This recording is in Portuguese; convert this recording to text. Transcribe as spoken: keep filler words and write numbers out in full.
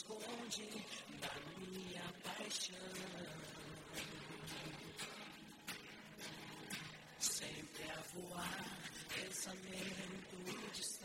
esconde da minha paixão. Sempre a voar, pensamento de